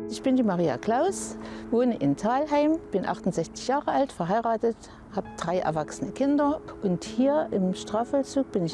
Ich bin die Maria Klaus, wohne in Thalheim, bin 68 Jahre alt, verheiratet, habe 3 erwachsene Kinder und hier im Strafvollzug bin ich